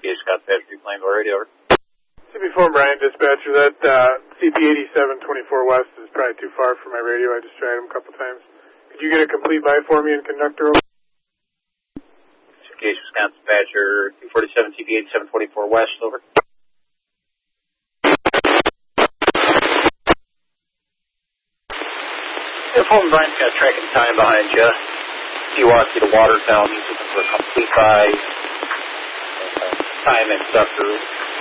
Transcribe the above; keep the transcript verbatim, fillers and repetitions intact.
Communications Dispatcher, reclaim our radio. C B four Brian, dispatcher. That uh, C P eighty-seven twenty-four West is probably too far for my radio. I just tried them a couple times. Could you get a complete buy for me and conductor? Communications Dispatcher, two forty-seven C P eighty-seven twenty-four West, over. Yeah, phone Brian's got tracking time behind you. He walks you to Watertown. He's looking for a complete buy. Time and stuff.